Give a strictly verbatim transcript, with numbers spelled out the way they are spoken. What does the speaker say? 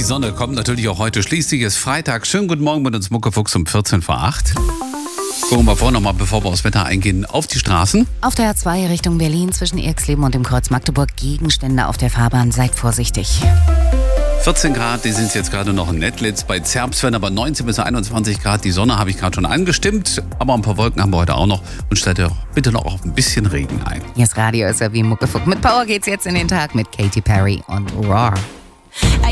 Sonne kommt natürlich auch heute. Schließlich ist Freitag. Schönen guten Morgen mit uns Muckefuchs um vierzehn vor acht. Gucken wir vor nochmal, bevor wir aufs Wetter eingehen, auf die Straßen. Auf der A zwei Richtung Berlin zwischen Erxleben und dem Kreuz Magdeburg Gegenstände auf der Fahrbahn. Seid vorsichtig. vierzehn Grad, die sind jetzt gerade noch in Nettlitz. Bei Zerbst werden aber neunzehn bis einundzwanzig Grad. Die Sonne habe ich gerade schon angestimmt. Aber ein paar Wolken haben wir heute auch noch. Und stellt ihr bitte noch auf ein bisschen Regen ein. Hier ist Radio S R W Muckefuchs. Mit Power geht's jetzt in den Tag mit Katy Perry und Roar.